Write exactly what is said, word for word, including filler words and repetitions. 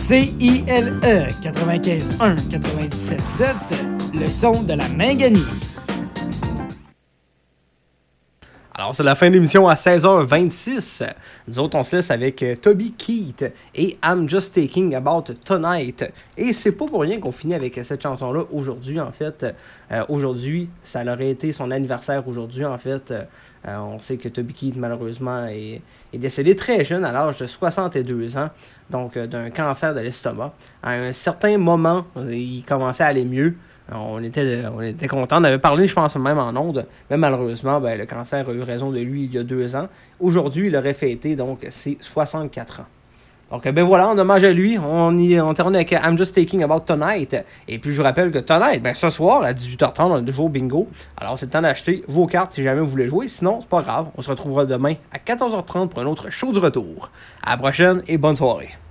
C I L E quatre-vingt-quinze un quatre-vingt-dix-sept sept, le son de la Minganie. Alors, c'est la fin de l'émission à seize heures vingt-six. Nous autres, on se laisse avec euh, Toby Keith et I'm Just Thinking About Tonight. Et c'est pas pour rien qu'on finit avec cette chanson-là aujourd'hui, en fait. Euh, aujourd'hui, ça aurait été son anniversaire aujourd'hui, en fait. Euh, on sait que Toby Keith, malheureusement, est, est décédé très jeune, à l'âge de soixante-deux ans, donc euh, d'un cancer de l'estomac. À un certain moment, il commençait à aller mieux. On était, on était contents. On avait parlé, je pense, même en ondes. Mais malheureusement, ben, le cancer a eu raison de lui il y a deux ans. Aujourd'hui, il aurait fêté, donc, ses soixante-quatre ans. Donc, ben voilà, en hommage à lui, on, y, on termine avec I'm Just Thinking About Tonight. Et puis, je vous rappelle que Tonight, ben, ce soir, à dix-huit heures trente, on a deux jours bingo. Alors, c'est le temps d'acheter vos cartes si jamais vous voulez jouer. Sinon, c'est pas grave. On se retrouvera demain à quatorze heures trente pour un autre show du retour. À la prochaine et bonne soirée.